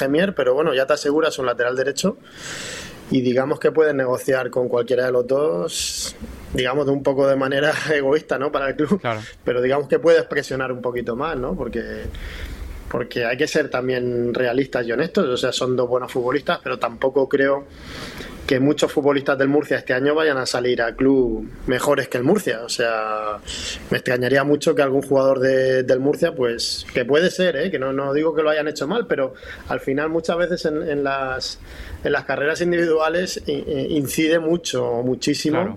Gemier, pero bueno, ya te aseguras un lateral derecho y digamos que puedes negociar con cualquiera de los dos, digamos de un poco de manera egoísta, ¿no? Para el club, claro. Pero digamos que puedes presionar un poquito más, ¿no? Porque hay que ser también realistas y honestos, o sea, son dos buenos futbolistas, pero tampoco creo que muchos futbolistas del Murcia este año vayan a salir al club mejores que el Murcia, o sea, me extrañaría mucho que algún jugador del Murcia, pues, que puede ser, que no digo que lo hayan hecho mal, pero al final muchas veces en las carreras individuales incide muchísimo, claro,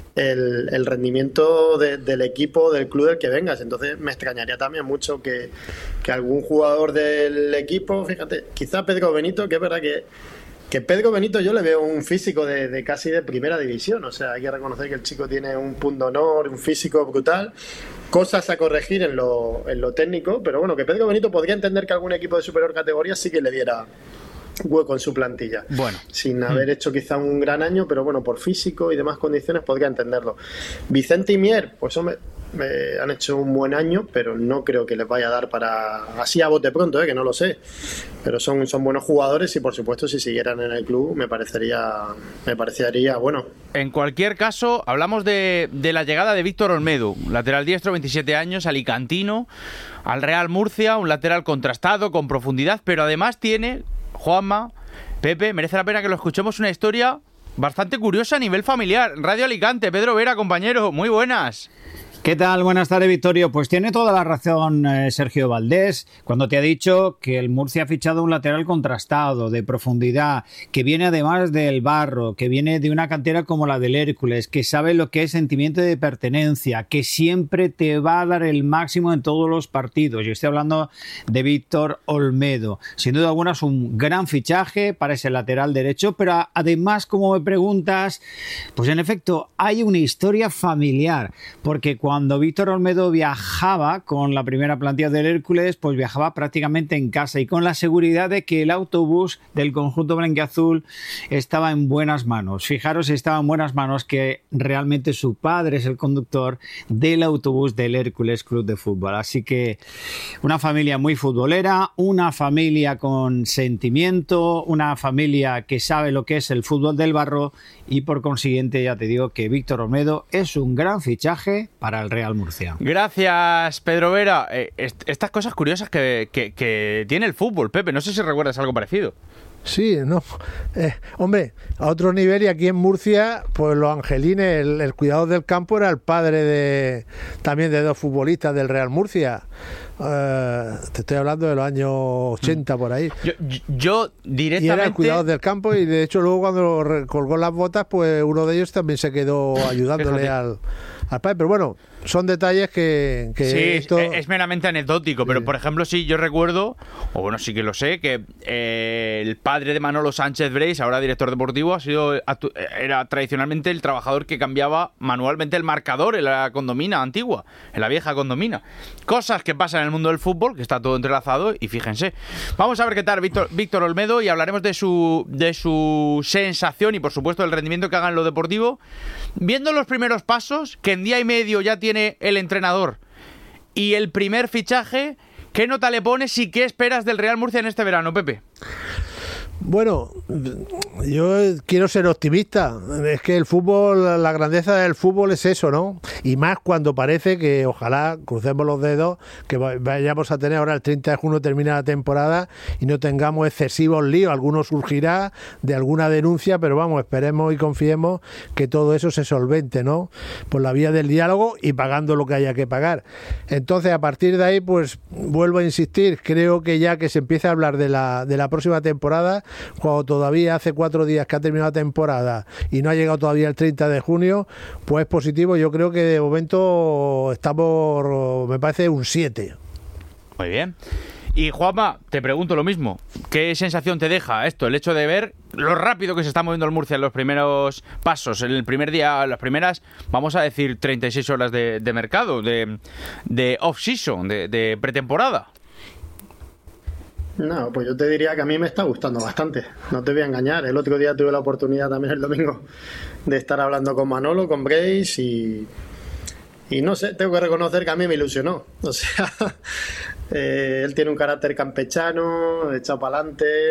el rendimiento del equipo, del club del que vengas. Entonces me extrañaría también mucho que algún jugador del equipo, fíjate, quizá Pedro Benito, que es verdad que Pedro Benito yo le veo un físico de casi de primera división, o sea, hay que reconocer que el chico tiene un punto de honor, un físico brutal, cosas a corregir en lo técnico, pero bueno, que Pedro Benito podría entender que algún equipo de superior categoría sí que le diera hueco en su plantilla, bueno, sin haber hecho quizá un gran año, pero bueno, por físico y demás condiciones podría entenderlo. Vicente y Mier, pues hombre, han hecho un buen año, pero no creo que les vaya a dar para así a bote pronto, que no lo sé, pero son buenos jugadores y por supuesto si siguieran en el club me parecería bueno. En cualquier caso, hablamos de la llegada de Víctor Olmedo, lateral diestro, 27 años, alicantino, al Real Murcia, un lateral contrastado, con profundidad, pero además tiene, Juanma, Pepe, merece la pena que lo escuchemos, una historia bastante curiosa a nivel familiar. Radio Alicante, Pedro Vera, compañero, muy buenas. ¿Qué tal? Buenas tardes, Victorio. Pues tiene toda la razón Sergio Valdés cuando te ha dicho que el Murcia ha fichado un lateral contrastado, de profundidad, que viene además del Barro, que viene de una cantera como la del Hércules, que sabe lo que es sentimiento de pertenencia, que siempre te va a dar el máximo en todos los partidos. Yo estoy hablando de Víctor Olmedo. Sin duda alguna es un gran fichaje para ese lateral derecho, pero además, como me preguntas, pues en efecto hay una historia familiar, porque cuando Víctor Olmedo viajaba con la primera plantilla del Hércules, pues viajaba prácticamente en casa y con la seguridad de que el autobús del conjunto blanquiazul estaba en buenas manos. Fijaros, estaba en buenas manos, que realmente su padre es el conductor del autobús del Hércules Club de Fútbol. Así que una familia muy futbolera, una familia con sentimiento, una familia que sabe lo que es el fútbol del barro y por consiguiente ya te digo que Víctor Olmedo es un gran fichaje para el Real Murcia. Gracias, Pedro Vera. Estas cosas curiosas que tiene el fútbol, Pepe, no sé si recuerdas algo parecido. Sí, no. Hombre, a otro nivel, y aquí en Murcia, pues los angelines, el cuidador del campo era el padre también de dos futbolistas del Real Murcia. Te estoy hablando de los años 80 por ahí. Yo directamente... Y era el cuidador del campo, y de hecho luego cuando colgó las botas, pues uno de ellos también se quedó ayudándole al padre. Pero bueno, son detalles que sí, esto... es meramente anecdótico, pero por ejemplo sí, yo recuerdo, o bueno, sí que lo sé, que el padre de Manolo Sánchez Breis, ahora director deportivo, era tradicionalmente el trabajador que cambiaba manualmente el marcador en la condomina antigua, en la vieja condomina. Cosas que pasan en el mundo del fútbol, que está todo entrelazado, y fíjense. Vamos a ver qué tal Víctor Olmedo y hablaremos de su sensación y por supuesto del rendimiento que haga en lo deportivo, viendo los primeros pasos que en día y medio ya tiene el entrenador y el primer fichaje. ¿Qué nota le pones y qué esperas del Real Murcia en este verano, Pepe? Bueno, yo quiero ser optimista. Es que el fútbol, la grandeza del fútbol es eso, ¿no? Y más cuando parece que, ojalá, crucemos los dedos, que vayamos a tener ahora el 30 de junio termina la temporada y no tengamos excesivos líos. Alguno surgirá de alguna denuncia, pero vamos, esperemos y confiemos que todo eso se solvente, ¿no? Por la vía del diálogo y pagando lo que haya que pagar. Entonces, a partir de ahí, pues vuelvo a insistir, creo que ya que se empieza a hablar de la próxima temporada, cuando todavía hace 4 días que ha terminado la temporada y no ha llegado todavía el 30 de junio, pues positivo. Yo creo que de momento estamos, me parece, un 7. Muy bien. Y Juanma, te pregunto lo mismo. ¿Qué sensación te deja esto? El hecho de ver lo rápido que se está moviendo el Murcia en los primeros pasos, en el primer día, las primeras, vamos a decir, 36 horas de mercado, de off-season, de pretemporada. No, pues yo te diría que a mí me está gustando bastante, no te voy a engañar. El otro día tuve la oportunidad también el domingo de estar hablando con Manolo, con Breis y no sé, tengo que reconocer que a mí me ilusionó. O sea, él tiene un carácter campechano, echado para adelante.